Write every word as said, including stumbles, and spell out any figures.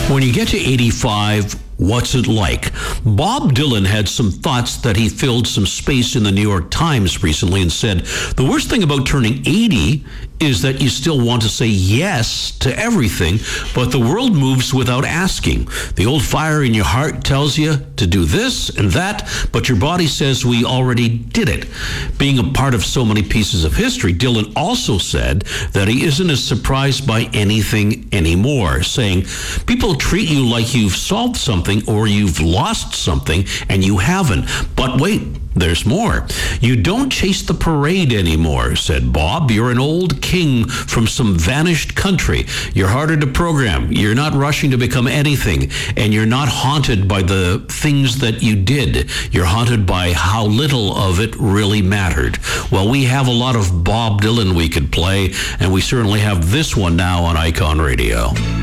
When you get to eighty-five, what's it like? Bob Dylan had some thoughts that he filled some space in the New York Times recently and said, the worst thing about turning eighty is that you still want to say yes to everything, but the world moves without asking. The old fire in your heart tells you to do this and that, but your body says we already did it. Being a part of so many pieces of history, Dylan also said that he isn't as surprised by anything anymore, saying, people treat you like you've solved something or you've lost something, and you haven't. But wait, there's more. You don't chase the parade anymore, said Bob. You're an old king from some vanished country. You're harder to program. You're not rushing to become anything, and you're not haunted by the things that you did. You're haunted by how little of it really mattered. Well, we have a lot of Bob Dylan we could play, and we certainly have this one now on Icon Radio.